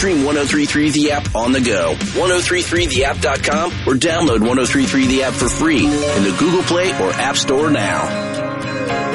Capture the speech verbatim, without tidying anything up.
Stream one oh three three The App on the go, ten thirty-three the app dot com, or download ten thirty-three The App for free in the Google Play or App Store now.